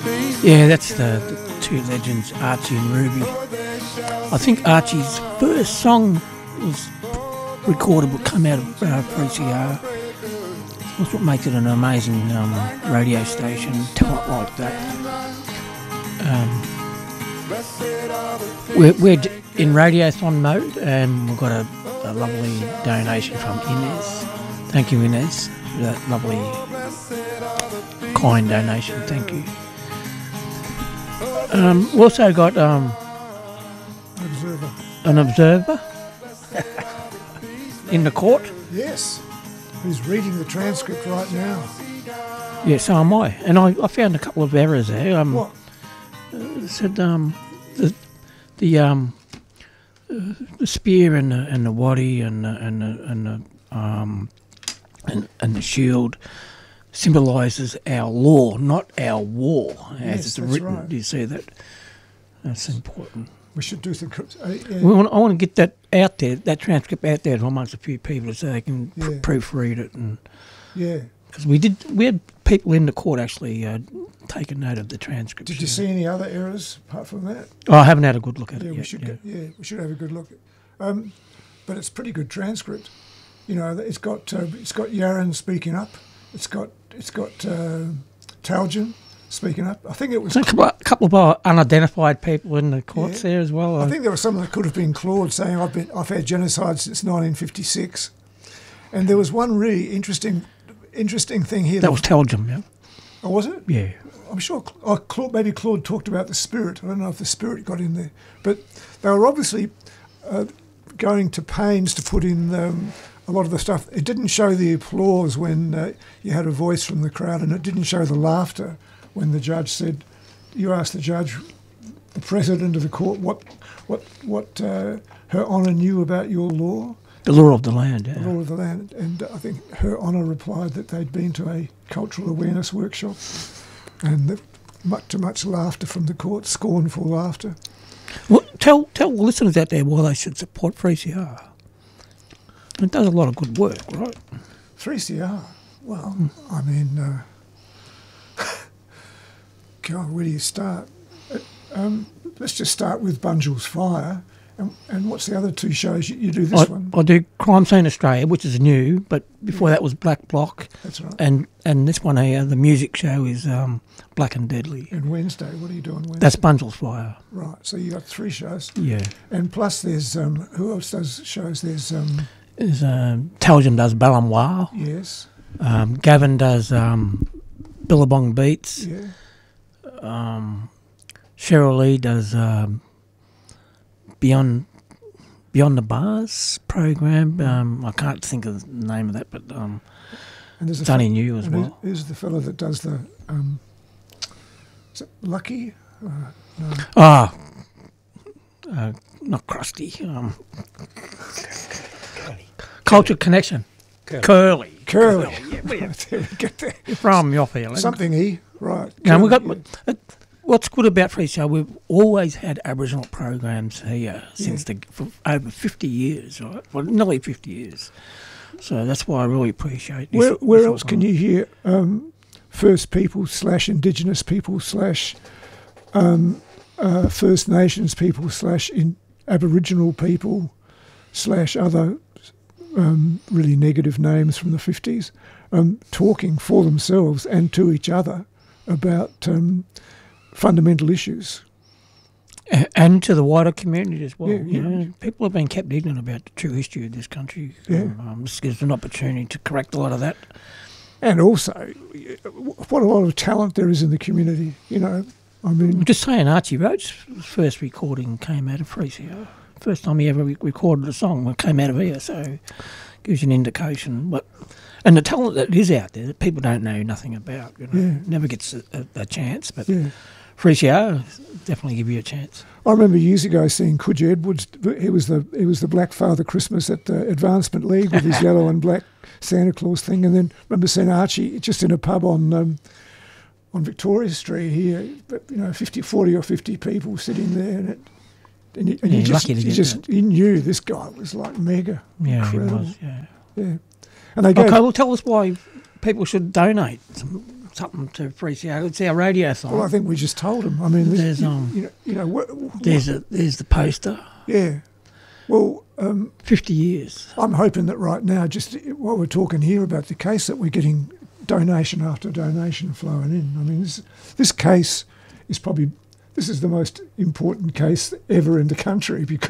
Yeah, that's the two legends, Archie and Ruby. I think Archie's first song was recorded, but came out of 3CR. That's what makes it an amazing radio station, talent like that. We're in Radiothon mode, and we've got a lovely donation from Inez. Thank you, Inez, for that lovely, kind donation. Thank you. We also got an observer in the court. Yes, who's reading the transcript right now. Yeah, so am I. And I found a couple of errors there. What? It said the spear and the waddy and the shield symbolises our law, not our war, as Yes, it's that's written. right. Do you see that? That's important. We should do some. I want to get that out there, that transcript out there amongst a few people so they can Yeah. proofread it, and Yeah. because we had people in the court actually take a note of the transcript. Did you see any other errors apart from that? Oh, I haven't had a good look at Yeah, it we yet. should. We should have a good look. But it's pretty good transcript. You know, it's got Yaron speaking up. It's got Taljan speaking up. I think it was. There's a couple of unidentified people in the courts there as well. I think there was some that could have been Claude saying I've had genocide since 1956, and there was one really interesting thing here. That was Telgem, yeah. Oh, was it? Yeah. I'm sure. Maybe Claude talked about the spirit. I don't know if the spirit got in there, but they were obviously going to pains to put in a lot of the stuff. It didn't show the applause when you had a voice from the crowd, and it didn't show the laughter when the judge said, "You asked the judge, the president of the court, what Her Honour knew about your law." The law of the land, yeah. The law of the land. And I think Her Honour replied that they'd been to a cultural awareness workshop, and to much laughter from the court, scornful laughter. Well, tell listeners out there why they should support 3CR. It does a lot of good work, right? 3CR? Well, I mean, God, where do you start? Let's just start with Bunjil's Fire. And what's the other two shows? You do this one? I do Crime Scene Australia, which is new, but before that was Black Block. That's right. And this one here, the music show, is Black and Deadly. And Wednesday, what are you doing Wednesday? That's Bunjil's Fire. Right, so you got three shows. Yeah. And plus there's, who else does shows? There's... Telgem does Balamoir. Yes. Gavin does Billabong Beats. Yeah. Cheryl Lee does Beyond the Bars program. I can't think of the name of that, but and there's it's only new as well. Who's the fellow that does the... is it Lucky? No. Not Krusty. Culture Connection. Curly. Yeah, there we get there. From your feeling. Something E, right. Now, we got... yeah. What's good about 3CR, we've always had Aboriginal programs here since for over 50 years, right? Well, nearly 50 years. So that's why I really appreciate this. Where else can you hear First People / Indigenous people / First Nations people / Aboriginal people / other really negative names from the 50s talking for themselves and to each other about fundamental issues. And to the wider community as well. Yeah, you know, people have been kept ignorant about the true history of this country. Yeah. This gives an opportunity to correct a lot of that. And also, what a lot of talent there is in the community, you know. I mean... I'm just saying, Archie Roach's first recording came out of 3CR. First time he ever recorded a song came out of here, so gives you an indication. And the talent that is out there that people don't know nothing about, you know, never gets a chance, but 3CR definitely give you a chance. I remember years ago seeing Coogee Edwards. He was the Black Father Christmas at the Advancement League with his yellow and black Santa Claus thing, and then I remember seeing Archie just in a pub on Victoria Street here. You know, 40 or 50 people sitting there, and you knew this guy was like mega. Yeah, incredible. he was. Yeah. And they gave, okay, well, tell us why people should donate. something to 3CR. It's our radiothon. Well, I think we just told them. I mean, There's, there's the poster. Yeah. Well, 50 years. I'm hoping that right now, just while we're talking here about the case, that we're getting donation after donation flowing in. I mean, this case is probably, this is the most important case ever in the country because